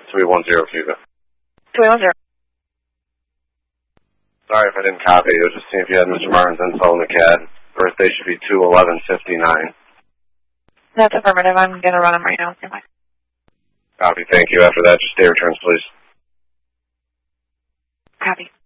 310 Cuba. 310. Sorry if I didn't copy. I was just seeing if you had Mr. Martin's info in the CAD. Birthday should be 2/11/59. That's affirmative. I'm going to run them right now. Copy. Thank you. After that, just day returns, please. Copy.